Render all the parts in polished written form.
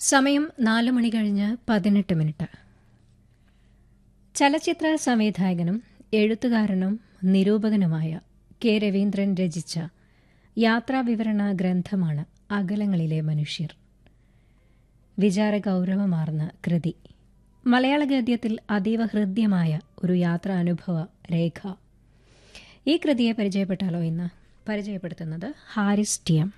സമയം 4 മണി കഴിഞ്ഞ് 18 ചലച്ചിത്ര സംവിധായകനും എഴുത്തുകാരനും നിരൂപകനുമായ കെ രവീന്ദ്രൻ രചിച്ച യാത്രാവിവരണ ഗ്രന്ഥമാണ് അകലങ്ങളിലെ മനുഷ്യർ. വിചാരഗൌരവമാർന്ന കൃതി. മലയാള ഗദ്യത്തിൽ അതീവ ഹൃദ്യമായ ഒരു യാത്രാനുഭവ രേഖ. ഈ കൃതിയെ പരിചയപ്പെട്ടാലോ ഇന്ന്? പരിചയപ്പെടുത്തുന്നത് ഹാരിസ് ടി എം.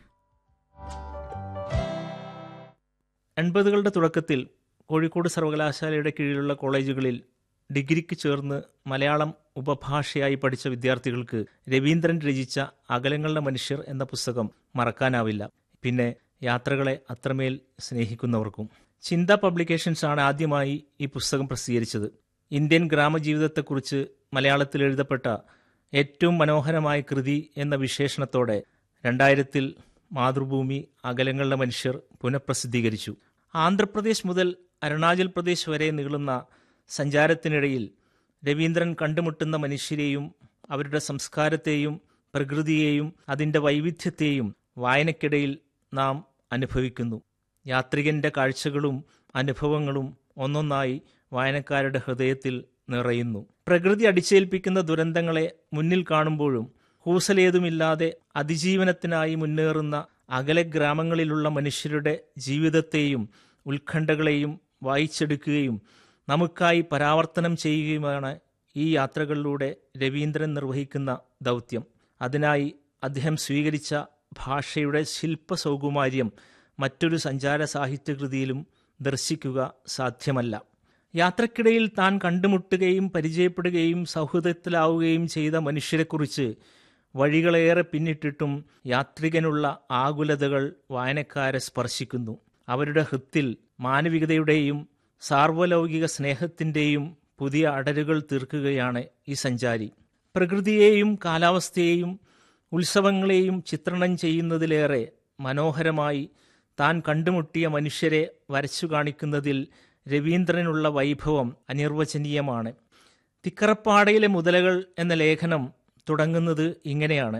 80കളുടെ തുടക്കത്തിൽ കോഴിക്കോട് സർവകലാശാലയുടെ കീഴിലുള്ള കോളേജുകളിൽ ഡിഗ്രിക്ക് ചേർന്ന് മലയാളം ഉപഭാഷയായി പഠിച്ച വിദ്യാർത്ഥികൾക്ക് രവീന്ദ്രൻ രചിച്ച അകലങ്ങളുടെ മനുഷ്യർ എന്ന പുസ്തകം മറക്കാനാവില്ല. പിന്നെ യാത്രകളെ അത്രമേൽ സ്നേഹിക്കുന്നവർക്കും. ചിന്ത പബ്ലിക്കേഷൻസ് ആണ് ആദ്യമായി ഈ പുസ്തകം പ്രസിദ്ധീകരിച്ചത്. ഇന്ത്യൻ ഗ്രാമജീവിതത്തെക്കുറിച്ച് മലയാളത്തിൽ എഴുതപ്പെട്ട ഏറ്റവും മനോഹരമായ കൃതി എന്ന വിശേഷണത്തോടെ 2000 മാതൃഭൂമി അകലങ്ങളുടെ മനുഷ്യർ പുനഃപ്രസിദ്ധീകരിച്ചു. ആന്ധ്രാപ്രദേശ് മുതൽ അരുണാചൽ പ്രദേശ് വരെ നീളുന്ന സഞ്ചാരത്തിനിടയിൽ രവീന്ദ്രൻ കണ്ടുമുട്ടുന്ന മനുഷ്യരെയും അവരുടെ സംസ്കാരത്തെയും പ്രകൃതിയെയും അതിൻ്റെ വൈവിധ്യത്തെയും വായനയ്ക്കിടയിൽ നാം അനുഭവിക്കുന്നു. യാത്രികന്റെ കാഴ്ചകളും അനുഭവങ്ങളും ഒന്നൊന്നായി വായനക്കാരുടെ ഹൃദയത്തിൽ നിറയുന്നു. പ്രകൃതി അടിച്ചേൽപ്പിക്കുന്ന ദുരന്തങ്ങളെ മുന്നിൽ കാണുമ്പോഴും കൂസലേതുമില്ലാതെ അതിജീവനത്തിനായി മുന്നേറുന്ന അകലെ ഗ്രാമങ്ങളിലുള്ള മനുഷ്യരുടെ ജീവിതത്തെയും ഉത്കണ്ഠകളെയും വായിച്ചെടുക്കുകയും നമുക്കായി പരാവർത്തനം ചെയ്യുകയുമാണ് ഈ യാത്രകളിലൂടെ രവീന്ദ്രൻ നിർവഹിക്കുന്ന ദൗത്യം. അതിനായി അദ്ദേഹം സ്വീകരിച്ച ഭാഷയുടെ ശില്പസൗകുമാര്യം മറ്റൊരു സഞ്ചാര സാഹിത്യകൃതിയിലും ദർശിക്കുക സാധ്യമല്ല. യാത്രക്കിടയിൽ താൻ കണ്ടുമുട്ടുകയും പരിചയപ്പെടുകയും സൗഹൃദത്തിലാവുകയും ചെയ്ത മനുഷ്യരെക്കുറിച്ച് വഴികളേറെ പിന്നിട്ടിട്ടും യാത്രികനുള്ള ആകുലതകൾ വായനക്കാരെ സ്പർശിക്കുന്നു. അവരുടെ ഹൃത്തിൽ മാനവികതയുടെയും സാർവലൗകിക സ്നേഹത്തിൻ്റെയും പുതിയ അടരുകൾ തീർക്കുകയാണ് ഈ സഞ്ചാരി. പ്രകൃതിയെയും കാലാവസ്ഥയെയും ഉത്സവങ്ങളെയും ചിത്രണം ചെയ്യുന്നതിലേറെ മനോഹരമായി താൻ കണ്ടുമുട്ടിയ മനുഷ്യരെ വരച്ചു കാണിക്കുന്നതിൽ രവീന്ദ്രനുള്ള വൈഭവം അനിർവചനീയമാണ്. തിക്കറപ്പാടയിലെ മുതലകൾ എന്ന ലേഖനം തുടങ്ങുന്നത് ഇങ്ങനെയാണ്: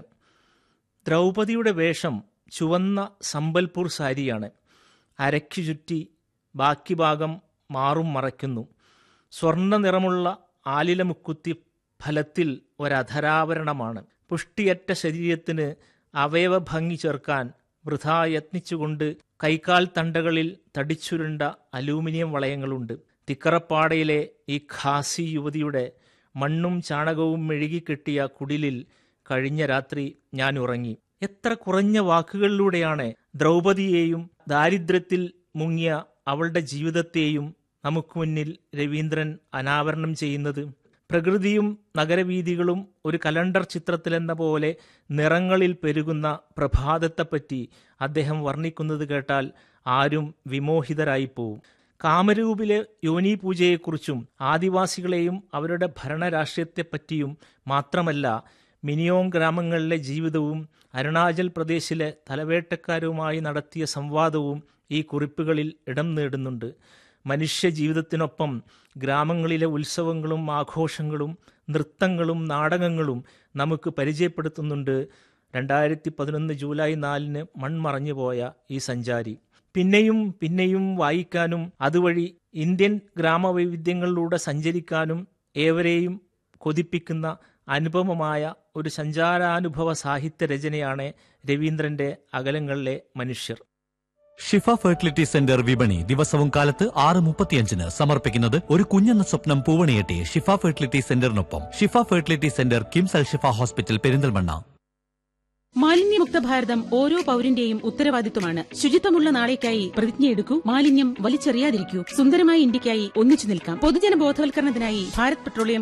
ദ്രൗപദിയുടെ വേഷം ചുവന്ന സമ്പൽപൂർ സാരിയാണ്. അരയ്ക്കു ചുറ്റി ബാക്കി ഭാഗം മാറും മറയ്ക്കുന്നു. സ്വർണ്ണ നിറമുള്ള ആലിലമുക്കുത്തി ഫലത്തിൽ ഒരധരാവരണമാണ്. പുഷ്ടിയറ്റ ശരീരത്തിന് അവയവ ഭംഗി ചേർക്കാൻ വൃഥാ യത്നിച്ചുകൊണ്ട് കൈക്കാൽ തണ്ടകളിൽ തടിച്ചുരുണ്ട അലൂമിനിയം വളയങ്ങളുണ്ട്. തിക്കറപ്പാടയിലെ ഈ ഖാസി യുവതിയുടെ മണ്ണും ചാണകവും മെഴുകിക്കെട്ടിയ കുടിലിൽ കഴിഞ്ഞ രാത്രി ഞാൻ ഉറങ്ങി. എത്ര കുറഞ്ഞ വാക്കുകളിലൂടെയാണ് ദ്രൗപദിയെയും ദാരിദ്ര്യത്തിൽ മുങ്ങിയ അവളുടെ ജീവിതത്തെയും നമുക്ക് മുന്നിൽ രവീന്ദ്രൻ അനാവരണം ചെയ്യുന്നത്. പ്രകൃതിയും നഗരവീഥികളും ഒരു കലണ്ടർ ചിത്രത്തിലെന്ന പോലെ നിറങ്ങളിൽ പെരുകുന്ന പ്രഭാതത്തെപ്പറ്റി അദ്ദേഹം വർണ്ണിക്കുന്നത് കേട്ടാൽ ആരും വിമോഹിതരായിപ്പോവും. കാമരൂപിലെ യോനി പൂജയെക്കുറിച്ചും ആദിവാസികളെയും അവരുടെ ഭരണരാഷ്ട്രീയത്തെപ്പറ്റിയും മാത്രമല്ല, മിനിയോങ് ഗ്രാമങ്ങളിലെ ജീവിതവും അരുണാചൽ പ്രദേശിലെ തലവേട്ടക്കാരുമായി നടത്തിയ സംവാദവും ഈ കുറിപ്പുകളിൽ ഇടം നേടുന്നുണ്ട്. മനുഷ്യ ജീവിതത്തിനൊപ്പം ഗ്രാമങ്ങളിലെ ഉത്സവങ്ങളും ആഘോഷങ്ങളും നൃത്തങ്ങളും നാടകങ്ങളും നമുക്ക് പരിചയപ്പെടുത്തുന്നുണ്ട് 2011 ജൂലൈ 4 മൺമറഞ്ഞുപോയ ഈ സഞ്ചാരി. പിന്നെയും പിന്നെയും വായിക്കാനും അതുവഴി ഇന്ത്യൻ ഗ്രാമവൈവിധ്യങ്ങളിലൂടെ സഞ്ചരിക്കാനും ഏവരെയും കൊതിപ്പിക്കുന്ന അനുപമമായ ഒരു സഞ്ചാരാനുഭവ സാഹിത്യ രചനയാണ് രവീന്ദ്രന്റെ അകലങ്ങളിലെ മനുഷ്യർ. ഷിഫ ഫെർട്ടിലിറ്റി സെന്റർ വിപണി ദിവസവും കാലത്ത് 6:35 സമർപ്പിക്കുന്നത് ഒരു കുഞ്ഞെന്ന സ്വപ്നം പൂവണിയെട്ടി ഷിഫ ഫെർട്ടിലിറ്റി സെന്ററിനൊപ്പം. ഷിഫ ഫെർട്ടിലിറ്റി സെന്റർ കിംസ് അൽ ഷിഫ ഹോസ്പിറ്റൽ, പെരിന്തൽമണ്ണ. മാലിന്യമുക്ത ഭാരതം ഓരോ പൌരന്റെയും ഉത്തരവാദിത്വമാണ്. ശുചിത്വമുള്ള നാളേക്കായി പ്രതിജ്ഞയെടുക്കൂ. മാലിന്യം വലിച്ചെറിയാതിരിക്കൂ. സുന്ദരമായ ഇന്ത്യക്കായി ഒന്നിച്ചു നിൽക്കാം. പൊതുജന ബോധവൽക്കരണത്തിനായി ഭാരത് പെട്രോളിയം